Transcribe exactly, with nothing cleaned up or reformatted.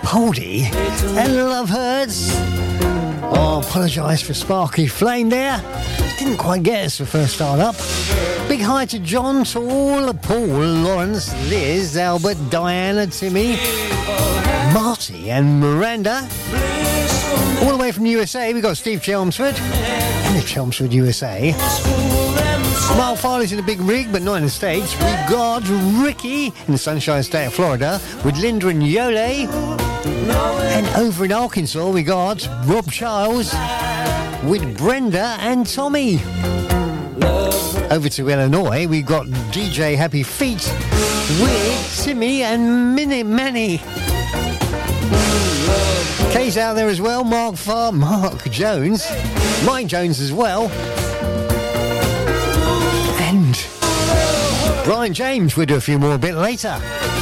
Capaldi and Love Hurts. Oh, apologise for Sparky Flame there. Didn't quite get us the first start up. Big hi to John, Saul, Paul, Lawrence, Liz, Albert, Diana, Timmy, Marty and Miranda. All the way from the U S A, we've got Steve Chelmsford in the Chelmsford, U S A. Mark Farley's in the big rig, but not in the States. We've got Ricky in the Sunshine State of Florida with Linda and Yole. And over in Arkansas, we got Rob Charles with Brenda and Tommy. Over to Illinois, we got D J Happy Feet with Timmy and Minnie Manny. Kay's out there as well, Mark Farr, Mark Jones, Mike Jones as well. And Brian James, we'll do a few more a bit later.